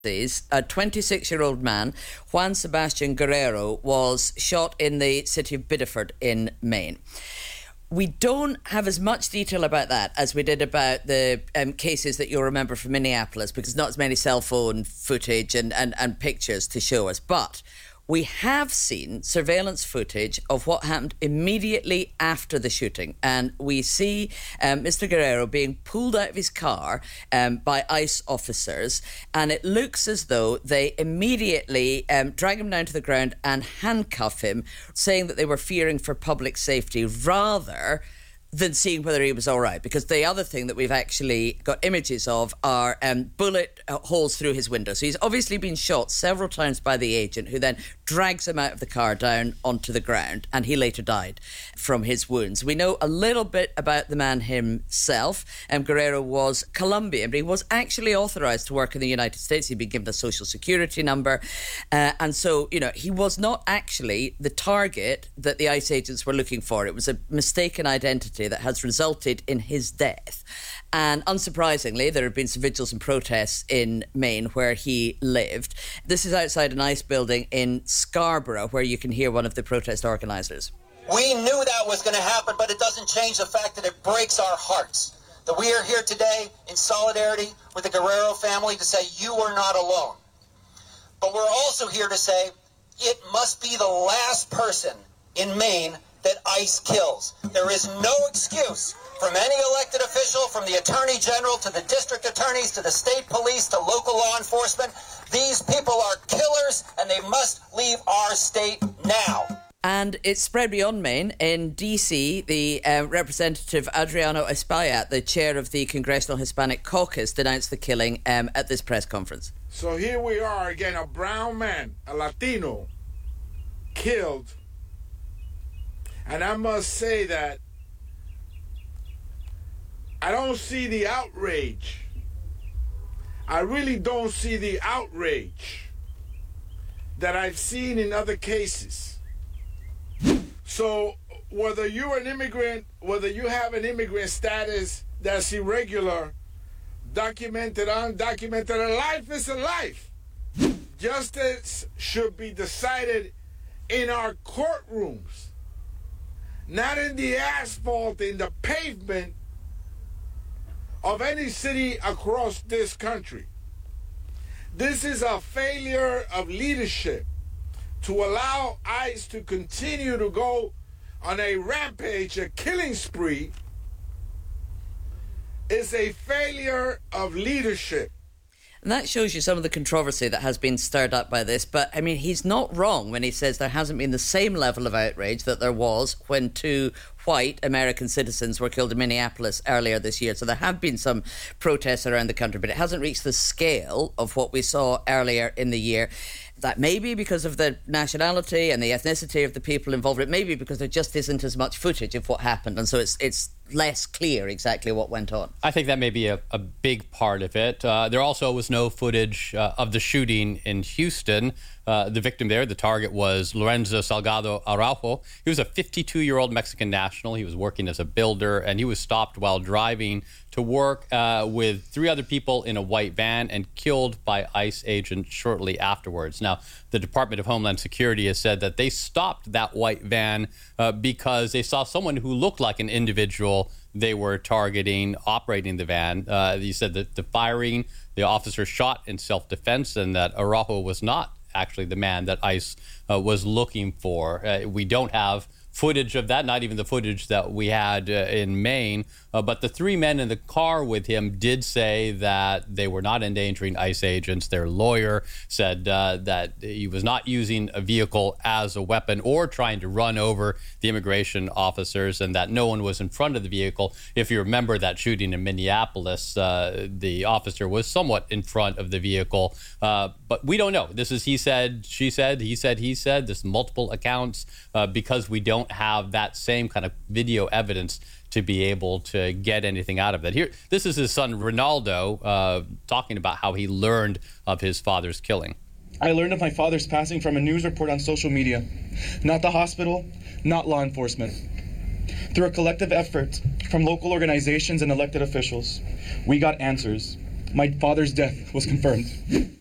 A 26-year-old man, Juan Sebastian Guerrero, was shot in the city of Biddeford in Maine. We don't have as much detail about that as we did about the cases that you'll remember from Minneapolis, because not as many cell phone footage and pictures to show us. But we have seen surveillance footage of what happened immediately after the shooting. And we see Mr. Guerrero being pulled out of his car by ICE officers. And it looks as though they immediately drag him down to the ground and handcuff him, saying that they were fearing for public safety rather than seeing whether he was all right. Because the other thing that we've actually got images of are bullet holes through his window. So he's obviously been shot several times by the agent, who then drags him out of the car down onto the ground, and he later died from his wounds. We know a little bit about the man himself. Guerrero was Colombian, but he was actually authorised to work in the United States. He'd been given a social security number. And so, he was not actually the target that the ICE agents were looking for. It was a mistaken identity that has resulted in his death. And unsurprisingly, there have been some vigils and protests in Maine where he lived. This is outside an ICE building in Scarborough, where you can hear one of the protest organisers. We knew that was going to happen, but it doesn't change the fact that it breaks our hearts that we are here today in solidarity with the Guerrero family to say you are not alone. But we're also here to say it must be the last person in Maine that ICE kills. There is no excuse from any elected official, from the Attorney General to the district attorneys to the state police to local law enforcement. These people are killers and they must leave our state now. And it's spread beyond Maine. In D.C., the Representative Adriano Espaillat, the chair of the Congressional Hispanic Caucus, denounced the killing at this press conference. So here we are again, a brown man, a Latino, killed. And I must say that I don't see the outrage. I really don't see the outrage that I've seen in other cases. So whether you're an immigrant, whether you have an immigrant status that's irregular, documented, undocumented, a life is a life. Justice should be decided in our courtrooms, not in the asphalt, in the pavement of any city across this country. This is a failure of leadership to allow ICE to continue to go on a rampage, a killing spree. Is a failure of leadership. And that shows you some of the controversy that has been stirred up by this. But, I mean, he's not wrong when he says there hasn't been the same level of outrage that there was when two white American citizens were killed in Minneapolis earlier this year. So there have been some protests around the country, but it hasn't reached the scale of what we saw earlier in the year. That may be because of the nationality and the ethnicity of the people involved. It may be because there just isn't as much footage of what happened. And so it's less clear exactly what went on. I think that may be a big part of it. There also was no footage of the shooting in Houston. The victim there, the target, was Lorenzo Salgado Araujo. He was a 52-year-old Mexican national. He was working as a builder, and he was stopped while driving to work with three other people in a white van and killed by ICE agents shortly afterwards. Now, the Department of Homeland Security has said that they stopped that white van because they saw someone who looked like an individual they were targeting operating the van. He said that the firing, the officer shot in self-defense, and that Araujo was not actually the man that ICE was looking for. We don't have footage of that, not even the footage that we had in Maine. But the three men in the car with him did say that they were not endangering ICE agents. Their lawyer said that he was not using a vehicle as a weapon or trying to run over the immigration officers, and that no one was in front of the vehicle. If you remember that shooting in Minneapolis, the officer was somewhat in front of the vehicle. But we don't know. This is he said, she said, he said, he said. There's multiple accounts because we don't have that same kind of video evidence to be able to get anything out of that. Here, this is his son, Ronaldo, talking about how he learned of his father's killing. I learned of my father's passing from a news report on social media. Not the hospital, not law enforcement. Through a collective effort from local organizations and elected officials, we got answers. My father's death was confirmed.